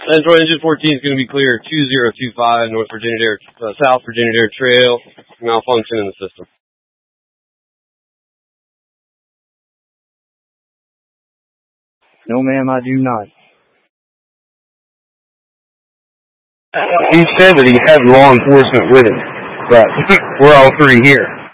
Android Engine 14 is going to be clear 2025 North Virginia Dare, South Virginia Dare Trail. Malfunction in the system. No, ma'am, I do not. He said that he had law enforcement with him, but we're all three here.